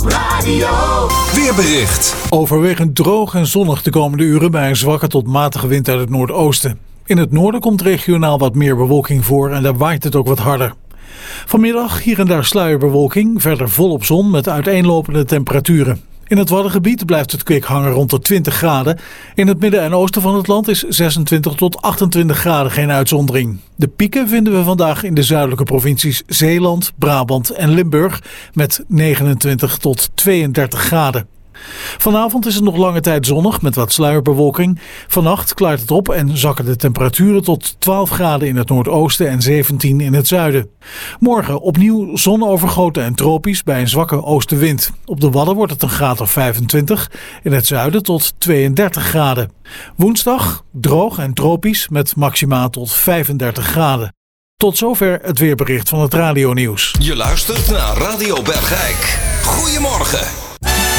Radio Weerbericht. Overwegend droog en zonnig de komende uren bij een zwakke tot matige wind uit het noordoosten. In het noorden komt regionaal wat meer bewolking voor en daar waait het ook wat harder. Vanmiddag hier en daar sluierbewolking, verder volop zon met uiteenlopende temperaturen. In het Waddengebied blijft het kwik hangen rond de 20 graden. In het midden en oosten van het land is 26 tot 28 graden geen uitzondering. De pieken vinden we vandaag in de zuidelijke provincies Zeeland, Brabant en Limburg met 29 tot 32 graden. Vanavond is het nog lange tijd zonnig met wat sluierbewolking. Vannacht klaart het op en zakken de temperaturen tot 12 graden in het noordoosten en 17 in het zuiden. Morgen opnieuw zonovergoten en tropisch bij een zwakke oostenwind. Op de Wadden wordt het een graad of 25, in het zuiden tot 32 graden. Woensdag droog en tropisch met maxima tot 35 graden. Tot zover het weerbericht van het radionieuws. Je luistert naar Radio Bergijk. Goedemorgen.